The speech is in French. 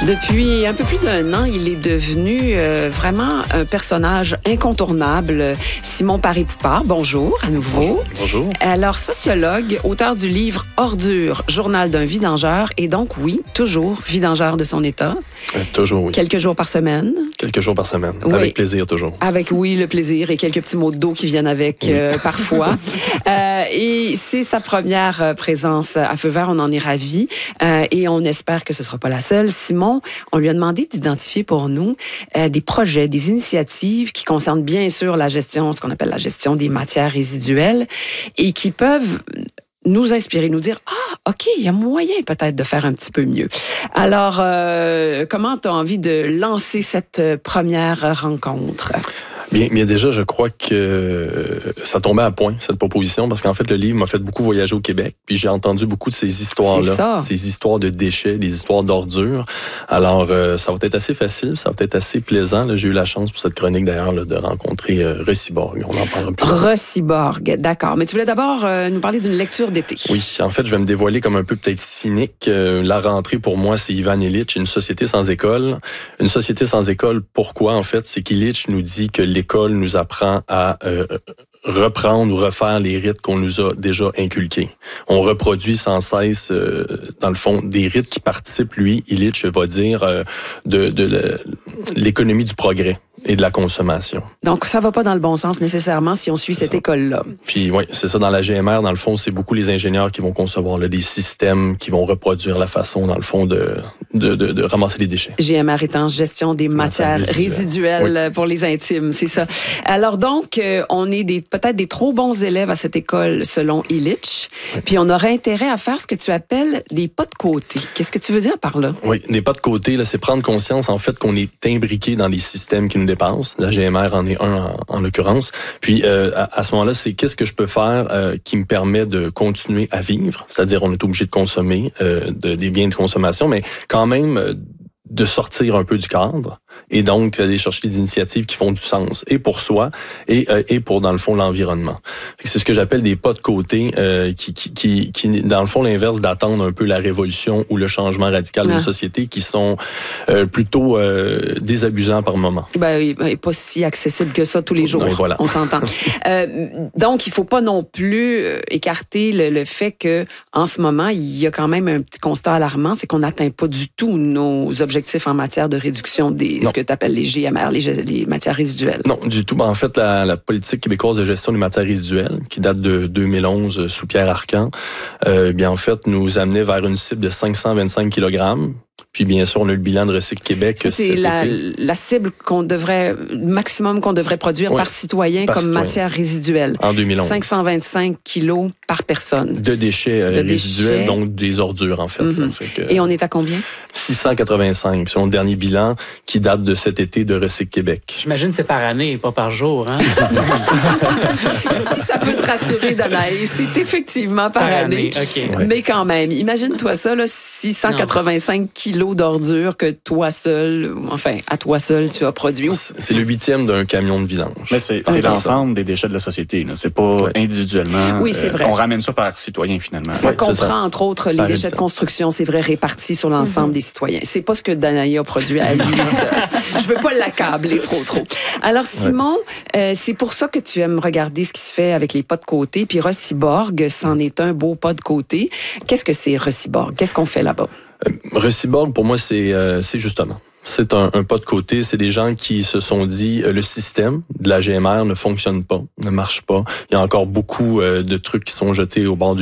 Depuis un peu plus d'1 an, il est devenu vraiment un personnage incontournable. Simon Paré-Poupard, bonjour à nouveau. Bonjour. Alors, sociologue, auteur du livre Ordure, journal d'un vidangeur, et donc, oui, toujours vidangeur de son état. Toujours, oui. Quelques jours par semaine. Quelques jours par semaine. Oui. Avec plaisir, toujours. Avec, oui, le plaisir et quelques petits mots d'eau qui viennent avec oui. Parfois. Et c'est sa première présence à Feu vert, on en est ravis. Et on espère que ce ne sera pas la seule. Simon, on lui a demandé d'identifier pour nous des projets, des initiatives qui concernent bien sûr la gestion, ce qu'on appelle la gestion des matières résiduelles et qui peuvent nous inspirer, nous dire « Ah, OK, il y a moyen peut-être de faire un petit peu mieux. » Alors, comment tu as envie de lancer cette première rencontre? Bien, déjà, je crois que ça tombait à point, cette proposition, parce qu'en fait, le livre m'a fait beaucoup voyager au Québec, puis j'ai entendu beaucoup de ces histoires-là, ces histoires de déchets, des histoires d'ordures. Alors, ça va être assez facile, ça va être assez plaisant. Là, j'ai eu la chance pour cette chronique, d'ailleurs, là, de rencontrer Reciborg. On en parle un peu. Reciborg, d'accord. Mais tu voulais d'abord nous parler d'une lecture d'été. Oui, en fait, je vais me dévoiler comme un peu peut-être cynique. La rentrée, pour moi, c'est Ivan Illich, Une société sans école. Une société sans école, pourquoi, en fait? C'est qu'Illich nous dit que l'école nous apprend à reprendre ou refaire les rites qu'on nous a déjà inculqués. On reproduit sans cesse, dans le fond, des rites qui participent, lui, Illich va dire, de l'économie du progrès et de la consommation. Donc, ça va pas dans le bon sens nécessairement si on suit cette école-là. Puis oui, c'est ça, dans la GMR, dans le fond, c'est beaucoup les ingénieurs qui vont concevoir là, des systèmes qui vont reproduire la façon, dans le fond, de ramasser les déchets. GMR étant gestion des matières résiduelles pour les intimes, c'est ça. Alors donc, on est peut-être des trop bons élèves à cette école, selon Illich, puis on aurait intérêt à faire ce que tu appelles des pas de côté. Qu'est-ce que tu veux dire par là? Oui, des pas de côté, là, c'est prendre conscience, en fait, qu'on est imbriqué dans les systèmes qui nous dépassent. La GMR en est un en l'occurrence. Puis à ce moment-là, c'est qu'est-ce que je peux faire qui me permet de continuer à vivre. C'est-à-dire, on est obligé de consommer des biens de consommation, mais quand même de sortir un peu du cadre et donc d'aller chercher des initiatives qui font du sens et pour soi et pour, dans le fond, l'environnement. C'est ce que j'appelle des pas de côté qui dans le fond, l'inverse d'attendre un peu la révolution ou le changement radical d'une société qui sont plutôt désabusants par moment. Ben, pas si accessible que ça tous les jours, voilà. On s'entend. Donc, il faut pas non plus écarter le fait que en ce moment, il y a quand même un petit constat alarmant, c'est qu'on n'atteint pas du tout nos objectifs en matière de réduction des ce que tu appelles les GMR, les matières résiduelles. Non, du tout. Ben, en fait, la politique québécoise de gestion des matières résiduelles, qui date de 2011 sous Pierre Arcan, bien en fait, nous amenait vers une cible de 525 kg. Puis bien sûr, on a le bilan de Recycle Québec. Ça, c'est la cible maximum qu'on devrait produire par citoyen comme matière résiduelle. En 2011. 525 kilos par personne. De déchets résiduels, donc des ordures en fait. Mm-hmm. Et on est à combien? 685, selon le dernier bilan qui date de cet été de Recycle Québec. J'imagine que c'est par année et pas par jour, hein? Si ça peut te rassurer, Danaï, c'est effectivement par année. Okay. Mais quand même, imagine-toi ça, là, 685 kilos d'ordures que toi seul, enfin, à toi seul, tu as produit. C'est le 8e d'un camion de vidange. Mais c'est l'ensemble des déchets de la société. Là. C'est pas individuellement. Oui, c'est vrai. On ramène ça par citoyen, finalement. Ça comprend, entre autres, les déchets de construction, c'est vrai, répartis sur l'ensemble des citoyens. C'est pas ce que Danaï a produit à lui seul. Je veux pas l'accabler trop. Alors, Simon, c'est pour ça que tu aimes regarder ce qui se fait avec les pas de côté, puis Reciborg, c'en est un beau pas de côté. Qu'est-ce que c'est, Reciborg? Qu'est-ce qu'on fait là-bas? Reciborg, pour moi, c'est justement. C'est un pas de côté. C'est des gens qui se sont dit le système de la GMR ne fonctionne pas, ne marche pas. Il y a encore beaucoup de trucs qui sont jetés au bord du